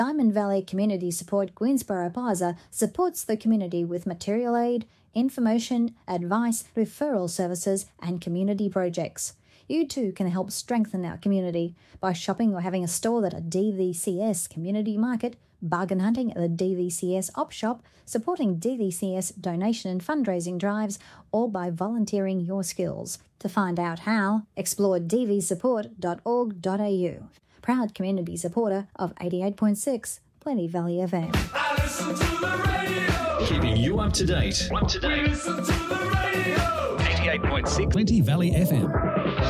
Diamond Valley Community Support Queensborough Plaza supports the community with material aid, information, advice, referral services and community projects. You too can help strengthen our community by shopping or having a stall at a DVCS community market, bargain hunting at the DVCS op shop, supporting DVCS donation and fundraising drives, or by volunteering your skills. To find out how, explore dvsupport.org.au. Proud community supporter of 88.6 Plenty Valley FM. I listen to the radio. Keeping you up to date. We listen to the radio. 88.6 Plenty Valley FM.